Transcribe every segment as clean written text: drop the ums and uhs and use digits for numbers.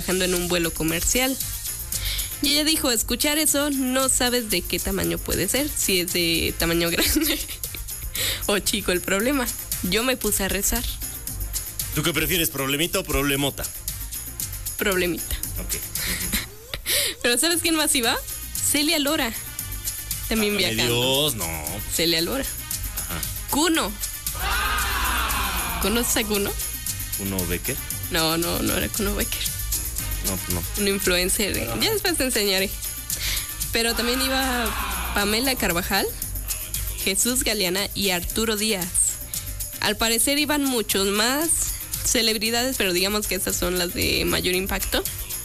viajando en un vuelo comercial. Y ella dijo, escuchar eso no sabes de qué tamaño puede ser, si es de tamaño grande o chico el problema. Yo me puse a rezar. ¿Tú qué prefieres, problemita o problemota? Problemita. Ok. Pero ¿sabes quién más iba? Celia Lora. También viajando. Dios, no. Celia Lora. Ajá. Kuno. ¿Conoces a Kuno? ¿Kuno Becker? No era Kuno Becker. No, pues no. Un influencer. Ya después te enseñaré. Pero también iba Pamela Carvajal, Jesús Galeana y Arturo Díaz. Al parecer iban muchos más celebridades, pero digamos que estas son las de mayor impacto.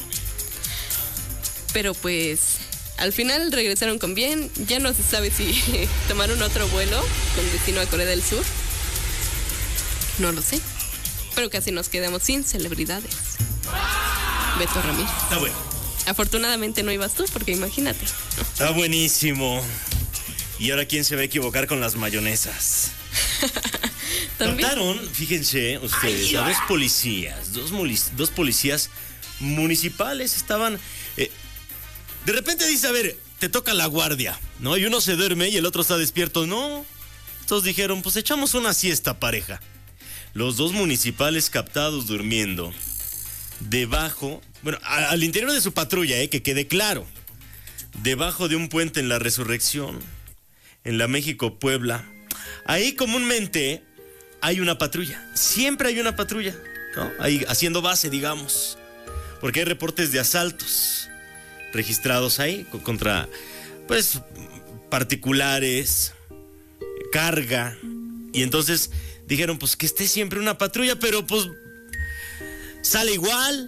Pero pues al final regresaron con bien. Ya no se sabe si tomaron otro vuelo con destino a Corea del Sur. No lo sé. Pero casi nos quedamos sin celebridades. Beto Ramírez. Está bueno. Afortunadamente no ibas tú, porque imagínate. Está buenísimo. ¿Y ahora quién se va a equivocar con las mayonesas? Trataron, fíjense ustedes, a dos policías municipales estaban... de repente dice, a ver, te toca la guardia, ¿no? Y uno se duerme y el otro está despierto. No, estos dijeron, pues echamos una siesta, pareja. Los dos municipales captados durmiendo debajo, bueno, al interior de su patrulla, que quede claro, debajo de un puente en la Resurrección, en la México-Puebla. Ahí comúnmente hay una patrulla, siempre hay una patrulla, ¿no? Ahí haciendo base, digamos, porque hay reportes de asaltos registrados ahí contra, pues, particulares, carga, y entonces dijeron, pues, que esté siempre una patrulla, pero, pues, sale igual.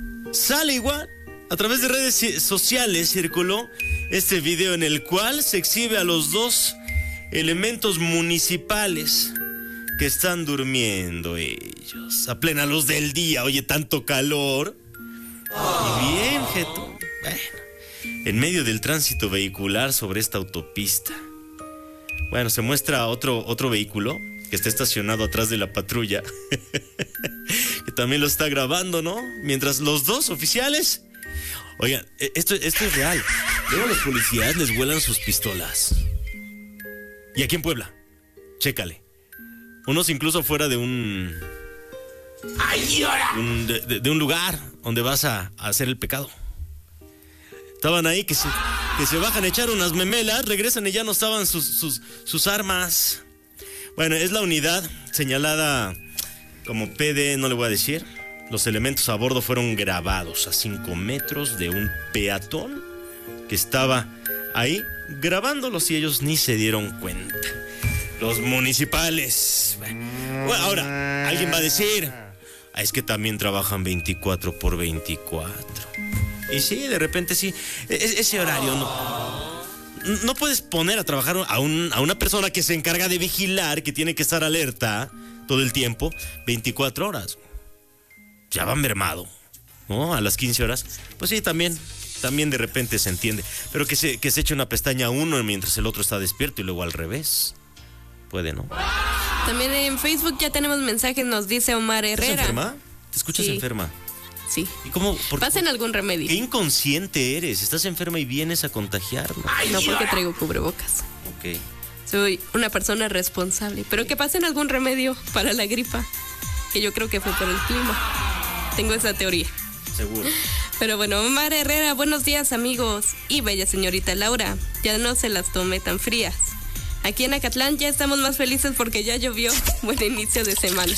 A través de redes sociales circuló este video en el cual se exhibe a los dos elementos municipales que están durmiendo ellos a plena luz del día. Oye, tanto calor. Y bien, jeto. Bueno, en medio del tránsito vehicular sobre esta autopista. Bueno, se muestra otro vehículo que está estacionado atrás de la patrulla, que también lo está grabando, ¿no? Mientras los dos oficiales... Oigan, esto es real. Luego los policías les vuelan sus pistolas. Y aquí en Puebla, chécale. Unos incluso fuera de un lugar donde vas a hacer el pecado. Estaban ahí que se bajan a echar unas memelas, regresan y ya no estaban sus armas. Bueno, es la unidad señalada como PD, no le voy a decir. Los elementos a bordo fueron grabados a 5 metros de un peatón que estaba ahí grabándolos y ellos ni se dieron cuenta. Los municipales. Bueno, ahora, alguien va a decir, es que también trabajan 24/24. Y sí, de repente sí. Ese horario no puedes poner a trabajar a una persona que se encarga de vigilar, que tiene que estar alerta todo el tiempo, 24 horas. Ya va mermado, ¿no? A las 15 horas. Pues sí, también de repente se entiende. Pero que se eche una pestaña a uno mientras el otro está despierto y luego al revés. Puede, ¿no? También en Facebook ya tenemos mensajes, nos dice Omar Herrera. ¿Estás enferma? ¿Te escuchas enferma? Sí. ¿Y cómo? Pasen algún remedio. Qué inconsciente eres. Estás enferma y vienes a contagiarnos. No, porque traigo cubrebocas. Ok. Soy una persona responsable. Pero que pasen algún remedio para la gripa. Que yo creo que fue por el clima. Tengo esa teoría. Seguro. Pero bueno, Omar Herrera, buenos días, amigos. Y bella señorita Laura, ya no se las tome tan frías. Aquí en Acatlán ya estamos más felices porque ya llovió. Buen inicio de semana.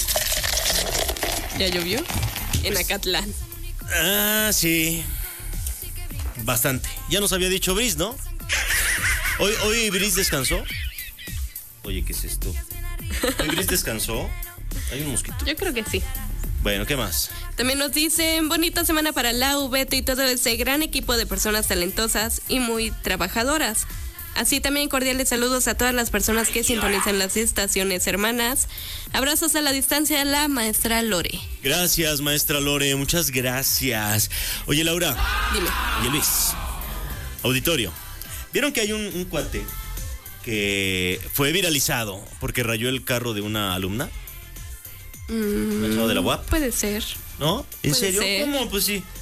¿Ya llovió? En Acatlán. Ah, sí. Bastante. Ya nos había dicho Brice, ¿no? Hoy Brice descansó. Oye, ¿qué es esto? ¿Hoy Brice descansó? Hay un mosquito. Yo creo que sí. Bueno, ¿qué más? También nos dicen, bonita semana para Lau, Beto y todo ese gran equipo de personas talentosas y muy trabajadoras. Así también cordiales saludos a todas las personas que sintonizan las estaciones hermanas. Abrazos a la distancia, la maestra Lore. Gracias, maestra Lore, muchas gracias. Oye, Laura. Dime. Oye, Luis. Auditorio. ¿Vieron que hay un cuate que fue viralizado porque rayó el carro de una alumna? ¿De la UAP? Puede ser. ¿No? ¿En serio? Ser. ¿Cómo? Pues sí.